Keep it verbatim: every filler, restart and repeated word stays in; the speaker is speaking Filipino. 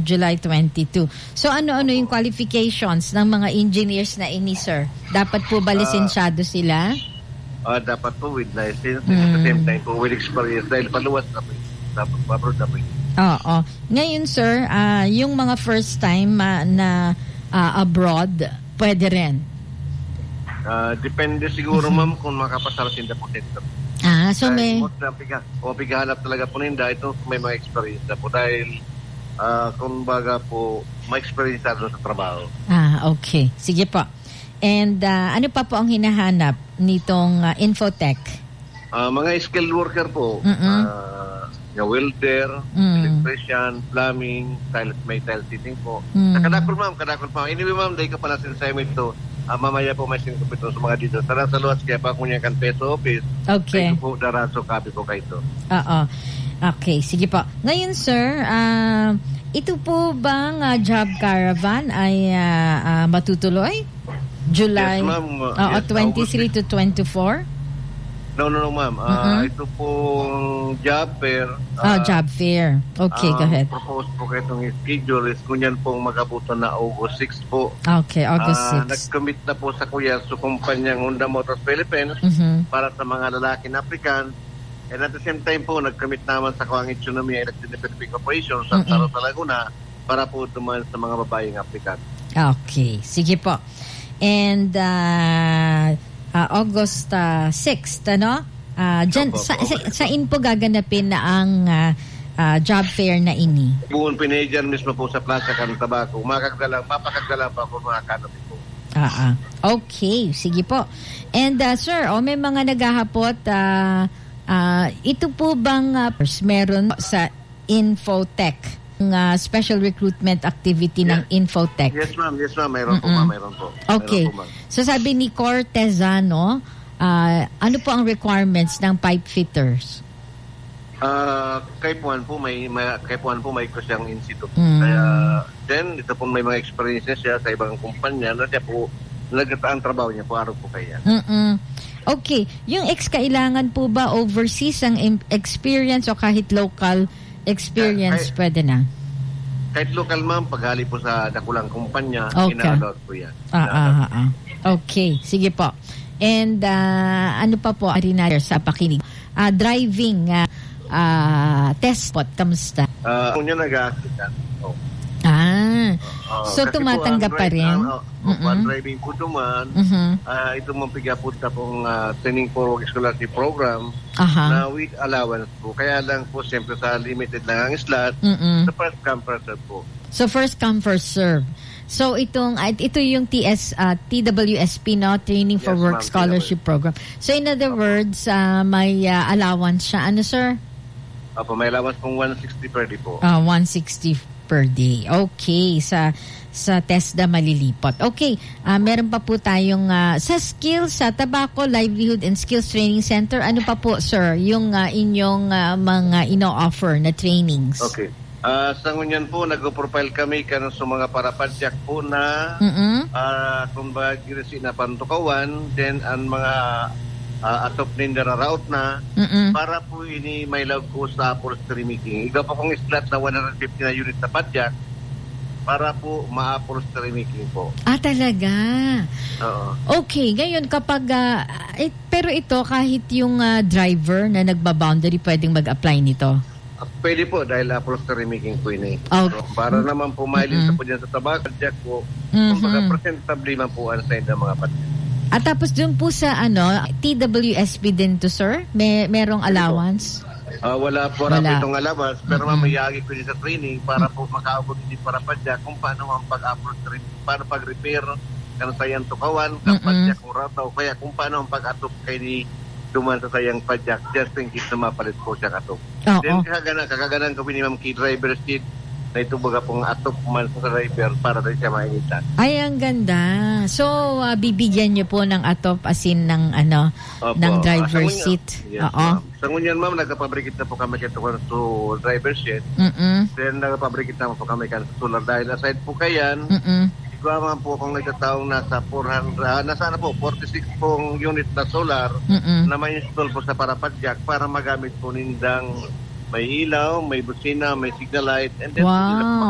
July twenty-two. So ano-ano yung qualifications ng mga engineers na ini, sir? Dapat po ba lisensyado sila? Uh, dapat po with license mm. at the same time po with experience dahil paluwas na po. Dapat pa na po. Oo. Ngayon, sir, uh, yung mga first time uh, na uh, abroad, pwede rin? Uh, depende siguro, ma'am, kung makapasal sinda po dito. Ah, so dahil may... Kung pigahanap talaga po ninda, ito may mga experience na po dahil uh, kung baga po, may experience na sa trabaho. Ah, okay. Sige po. And uh, ano pa po ang hinahanap nitong uh, Infotech? Uh, mga skilled worker po. Mm-mm. Uh, yung welder, mm. electrician, plumbing, tile, may tile fitting po. Mm. Kadakol, ma'am, kadakol, ma'am. Anyway, ma'am, dahil ka pala sinasayman ito. Uh, mamaya po may singkupito sa mga dito. Sarang sa luwas kaya pa kung yan kan peso office. Okay. Ito po, daraso, copy po kayo ito. Oo. Okay, sige po. Ngayon, sir, uh, ito po bang uh, job caravan ay uh, uh, matutuloy? July yes, ma'am. Uh, yes, twenty-three to twenty-four? No, no, no, ma'am. Uh, uh-huh. Ito pong job fair. Uh, oh, job fair. Okay, uh, go ahead. Propose po kayo itong schedule is kung yan pong magabutan na August sixth po. Okay, August uh, sixth. Nag-commit na po sa kuya sa kumpanyang Honda Motors Philippines uh-huh. para sa mga lalaki na applicant. And at the same time po, nag-commit naman sa Kuwang Itsunomiya Electric Development Corporation sa uh-huh. sa Laguna para po dumaan sa mga babaeng applicant. Okay, sige po. And uh, uh, August uh, sixth, ano? Uh, dyan, Opo, sa, okay. sa, sa info gaganapin na ang uh, uh, job fair na ini. Buong pinay dyan mismo po sa Plaza Can Tabaco. Makakagalang, mapakagalang pa po mga canopy po. Ah, ah. Okay, sige po. And uh, sir, oh, may mga naghahapot. Uh, uh, ito po bang uh, meron sa Infotech? Uh, special recruitment activity yeah. ng Infotech. Yes, ma'am. Yes, ma'am. Mayroon Mm-mm. po, ma'am. Mayroon po. Okay. Mayroon po, ma'am. So, sabi ni Cortezano, uh, ano po ang requirements ng pipe fitters? Uh, kay Puan po, may, may, kay Puan po, may ko siyang institute. Mm. Kaya, then, ito po may mga experiences siya sa ibang kumpanya na siya po, nagtaang trabaho niya po, araw po kaya. Mm-mm. Okay. Yung ex, kailangan po ba overseas ang experience o kahit local experience, kahit, pwede na? Kahit local, ma'am, paghali po sa dakulang kumpanya, okay. ina-allowed po yan. Ah, ah, ah. Okay, sige po. And uh, ano pa po, Arina, sa pakinig? Uh, driving uh, uh, test po, kamusta? Uh, kung yun nag-a-accident. Oh. Ah, uh, so tumatanggap pa rin? Uh, uh, driving po duman, uh-huh. uh, ito mong pigapunta pong uh, training for work scholarship program uh-huh. na with allowance po. Kaya lang po, siyempre sa limited lang ang slot, uh-uh. sa first come, first serve po. So first come, first serve. So itong uh, ito yung T S uh, T W S P, no, Training for yes, Work Scholarship Program. So in other okay. words, uh, may uh, allowance siya. Ano, sir? Opo, may allowance pong one sixty per day po. Uh, one sixty per day. Okay, sa sa TESDA malilipot. Okay, uh, meron pa po tayong uh, sa skills, sa Tobacco Livelihood and Skills Training Center. Ano pa po, sir, yung uh, inyong uh, mga ino-offer na trainings? Okay. Uh, sa ngunyan po, nag-profile kami kan sa mga parapadyak po na uh, kung ba girisi na pantukawan, then ang mga uh, atop ninda na route na Mm-mm. para po ini may log ko sa upholstery meeting. Ikaw po kong slot na one hundred fifty na unit na padyak para po ma-upholstery meeting po. Ah, talaga? Oo. Okay, ngayon kapag, uh, eh, pero ito kahit yung uh, driver na nagba-boundary pwedeng mag-apply nito? Pwede po dahil upholstery making po yun eh. Okay. So, para naman po mailin mm-hmm. sa po dyan sa tabak, padyak po, mm-hmm. kumbaga presentably man po ang side ng mga padyak. At tapos dun po sa ano, T W S P din to, sir? May merong allowance? Uh, wala po wala. Wala itong allowance, pero mm-hmm. mamayagi ko din sa training para po makaabot din para padyak kung paano ang pag-upholstery, paano pag-repair, kung sayang tukawan, kung mm-hmm. padyak kung rataw, kaya kung paano ang pag-atop kay ni duman sa sayang padyak just in case na mapalit po siya katop. Oh, Then oh. kakaganan, kakaganan ko ni Ma'am Key driver seat na ito baga pong atop man sa driver para rin siya mainitan. Ay, ang ganda. So, uh, bibigyan niyo po ng atop asin ng ano, Opo. ng driver uh, seat. Yes, Oo. Sa ngunyan, ma'am, nagpapabrikit na po kami kito sa driver seat. Mm-mm. Then nagpapabrikit na po kami kan sa solar dahil aside po kayan, Mm-mm. Ikaw po kung nagkataong nasa four hundred, uh, nasa na po, forty-six pong unit na solar Mm-mm. na may install po sa parapadyak para magamit po nindang may ilaw, may busina, may signal light, and then wow.